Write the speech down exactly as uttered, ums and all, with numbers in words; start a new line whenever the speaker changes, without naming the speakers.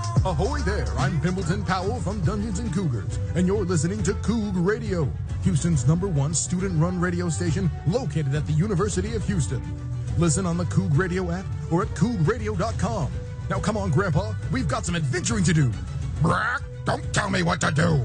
Ahoy there, I'm Pimbleton Powell from Dungeons and Cougars, and you're listening to Coug Radio, Houston's number one student-run radio station located at the University of Houston. Listen on the Coug Radio app or at coug radio dot com. Now come on, Grandpa, we've got some adventuring to do.
Brock, don't tell me what to do.